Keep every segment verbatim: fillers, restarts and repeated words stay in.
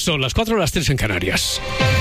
Son las cuatro, las tres en Canarias.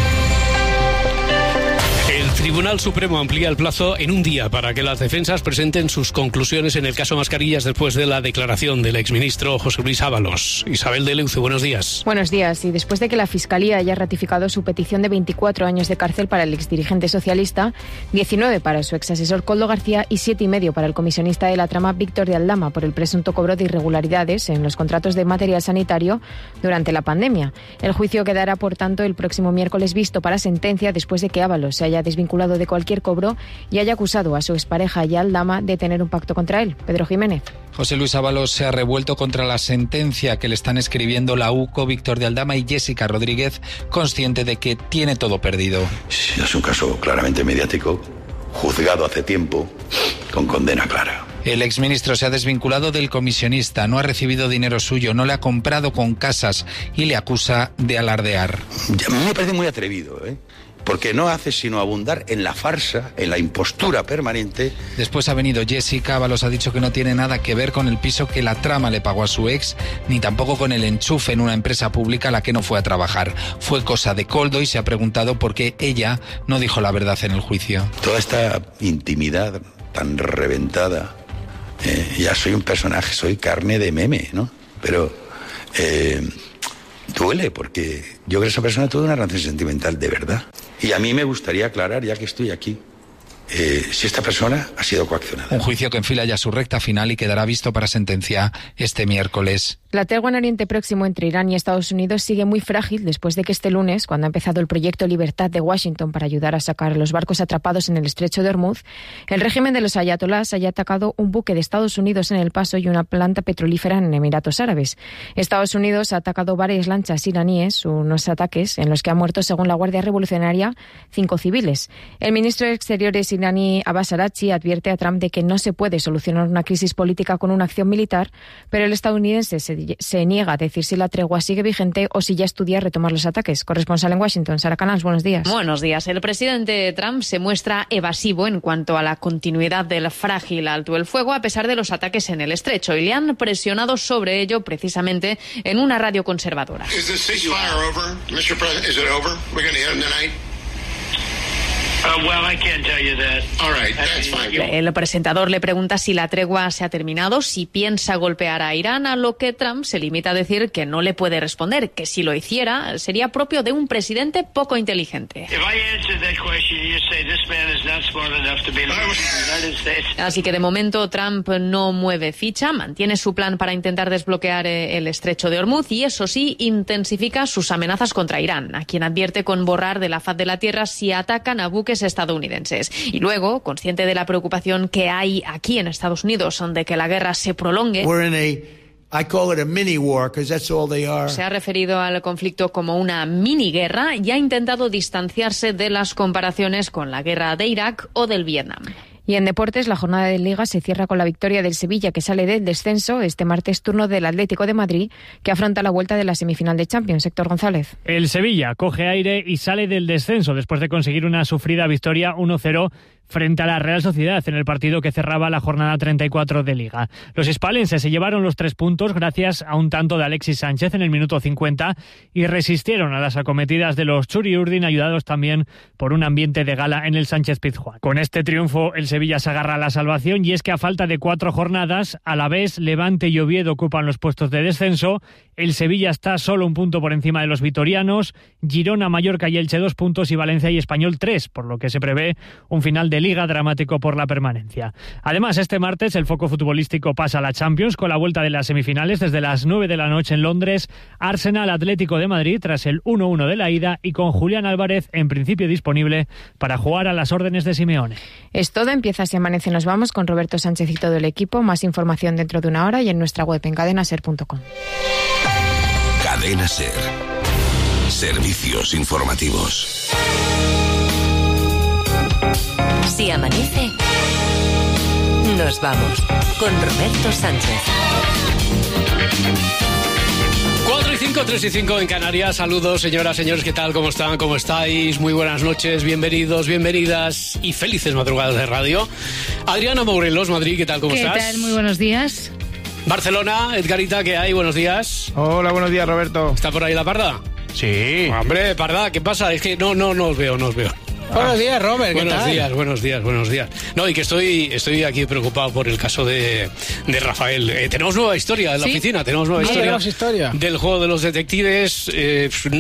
El Tribunal Supremo amplía el plazo en un día para que las defensas presenten sus conclusiones en el caso Mascarillas después de la declaración del exministro José Luis Ábalos. Isabel de Leuce, buenos días. Buenos días. Y después de que la Fiscalía haya ratificado su petición de veinticuatro años de cárcel para el exdirigente socialista, diecinueve para su exasesor Koldo García y siete y medio para el comisionista de la trama Víctor de Aldama por el presunto cobro de irregularidades en los contratos de material sanitario durante la pandemia. El juicio quedará, por tanto, el próximo miércoles visto para sentencia después de que Ábalos se haya desvinculado de cualquier cobro y haya acusado a su expareja y a Aldama de tener un pacto contra él. Pedro Jiménez. José Luis Ábalos se ha revuelto contra la sentencia que le están escribiendo la UCO, Víctor de Aldama y Jessica Rodríguez, consciente de que tiene todo perdido. Sí, es un caso claramente mediático, juzgado hace tiempo, con condena clara. El exministro se ha desvinculado del comisionista, no ha recibido dinero suyo, no le ha comprado con casas y le acusa de alardear. A mí me parece muy atrevido, ¿eh? Porque no hace sino abundar en la farsa, en la impostura permanente. Después ha venido Jessica. Ábalos ha dicho que no tiene nada que ver con el piso que la trama le pagó a su ex, ni tampoco con el enchufe en una empresa pública a la que no fue a trabajar. Fue cosa de Koldo y se ha preguntado por qué ella no dijo la verdad en el juicio. Toda esta intimidad tan reventada, eh, ya soy un personaje, soy carne de meme, ¿no? Pero eh, duele porque yo creo que esa persona tuvo una relación sentimental de verdad. Y a mí me gustaría aclarar, ya que estoy aquí, eh, si esta persona ha sido coaccionada. Un juicio que enfila ya su recta final y quedará visto para sentencia este miércoles. La tregua en Oriente Próximo entre Irán y Estados Unidos sigue muy frágil después de que este lunes, cuando ha empezado el proyecto Libertad de Washington para ayudar a sacar a los barcos atrapados en el estrecho de Hormuz, el régimen de los ayatolás haya atacado un buque de Estados Unidos en El Paso y una planta petrolífera en Emiratos Árabes. Estados Unidos ha atacado varias lanchas iraníes, unos ataques en los que han muerto, según la Guardia Revolucionaria, cinco civiles. El ministro de Exteriores iraní Abbas Araghchi advierte a Trump de que no se puede solucionar una crisis política con una acción militar, pero el estadounidense se se niega a decir si la tregua sigue vigente o si ya estudia retomar los ataques. Corresponsal en Washington, Sara Canals, buenos días. Buenos días. El presidente Trump se muestra evasivo en cuanto a la continuidad del frágil alto el fuego a pesar de los ataques en el estrecho y le han presionado sobre ello precisamente en una radio conservadora. Uh, well, I can't tell you that. All right, that's fine. El presentador le pregunta si la tregua se ha terminado, si piensa golpear a Irán, a lo que Trump se limita a decir que no le puede responder, que si lo hiciera sería propio de un presidente poco inteligente. Así que de momento Trump no mueve ficha, mantiene su plan para intentar desbloquear el estrecho de Hormuz y eso sí, intensifica sus amenazas contra Irán, a quien advierte con borrar de la faz de la tierra si atacan a buques estadounidenses. Y luego, consciente de la preocupación que hay aquí en Estados Unidos de que la guerra se prolongue, I call it a mini war because that's all they are. Se ha referido al conflicto como una mini guerra y ha intentado distanciarse de las comparaciones con la guerra de Irak o del Vietnam. Y en deportes, la jornada de Liga se cierra con la victoria del Sevilla, que sale del descenso. Este martes, turno del Atlético de Madrid, que afronta la vuelta de la semifinal de Champions. Héctor González. El Sevilla coge aire y sale del descenso después de conseguir una sufrida victoria uno cero frente a la Real Sociedad en el partido que cerraba la jornada treinta y cuatro de Liga. Los hispalenses se llevaron los tres puntos gracias a un tanto de Alexis Sánchez en el minuto cincuenta y resistieron a las acometidas de los Churiurdin, ayudados también por un ambiente de gala en el Sánchez-Pizjuán. Con este triunfo el Sevilla se agarra a la salvación y es que a falta de cuatro jornadas, Alavés, Levante y Oviedo ocupan los puestos de descenso. El Sevilla está solo un punto por encima de los vitorianos, Girona, Mallorca y Elche dos puntos y Valencia y Español tres, por lo que se prevé un final de Liga dramático por la permanencia. Además, este martes el foco futbolístico pasa a la Champions con la vuelta de las semifinales desde las nueve de la noche en Londres, Arsenal Atlético de Madrid tras el uno uno de la ida y con Julián Álvarez en principio disponible para jugar a las órdenes de Simeone. Es todo, empieza Si Amanece Nos Vamos con Roberto Sánchez y todo el equipo. Más información dentro de una hora y en nuestra web en cadena ser punto com. Cadena Ser. Servicios informativos. Si amanece, nos vamos con Roberto Sánchez. cuatro y cinco, tres y cinco en Canarias. Saludos, señoras, señores, ¿qué tal? ¿Cómo están? ¿Cómo estáis? Muy buenas noches, bienvenidos, bienvenidas y felices madrugadas de radio. Adriana Morelos, Madrid, ¿qué tal? ¿Cómo ¿Qué estás? ¿Qué tal? Muy buenos días. Barcelona, Edgarita, ¿qué hay? Buenos días. Hola, buenos días, Roberto. ¿Está por ahí la parda? Sí. Hombre, Parda, ¿qué pasa? Es que no, no, no os veo, no os veo. Buenos días, Robert. ¿Qué Buenos tal? días, buenos días, buenos días. No, y que estoy, estoy aquí preocupado por el caso de, de Rafael. Eh, tenemos nueva historia en la ¿Sí? oficina, tenemos nueva Ah, historia, tenemos historia del juego de los detectives. Eh,